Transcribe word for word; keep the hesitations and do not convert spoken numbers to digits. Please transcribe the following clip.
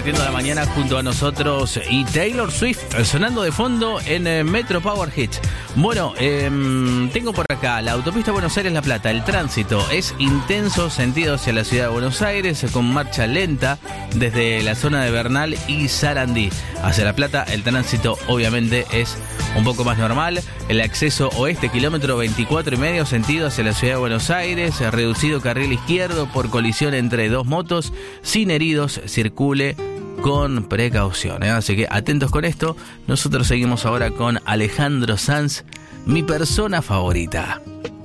compartiendo la mañana junto a nosotros y Taylor Swift sonando de fondo en eh, Metro Power Hits. Bueno, eh, tengo por acá la autopista Buenos Aires-La Plata. El tránsito es intenso, sentido hacia la ciudad de Buenos Aires, con marcha lenta desde la zona de Bernal y Sarandí. Hacia La Plata el tránsito obviamente es un poco más normal. El acceso oeste, kilómetro veinticuatro y medio, sentido hacia la ciudad de Buenos Aires, reducido carril izquierdo por colisión entre dos motos, sin heridos, circule con precaución, ¿eh? Así que atentos con esto. Nosotros seguimos ahora con Alejandro Sanz, mi persona favorita.